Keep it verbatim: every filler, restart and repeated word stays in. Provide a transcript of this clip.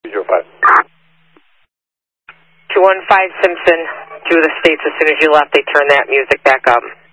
zero five. two one five Simpson, Judith states as soon as you left, they turned that music back up.